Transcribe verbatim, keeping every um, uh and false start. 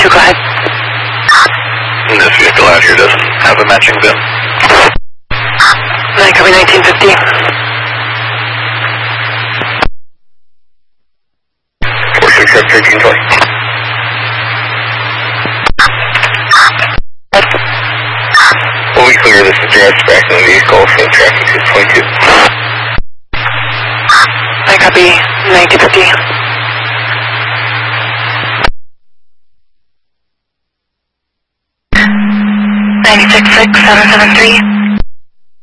two, go ahead. This vehicle out here doesn't have a matching V I N. nine, copy nineteen fifty. four six seven thirteen twenty. We'll be clear, this is direct back on the East Coast and traffic is twenty-two. nine, copy nineteen fifty. nine six six seven seven three.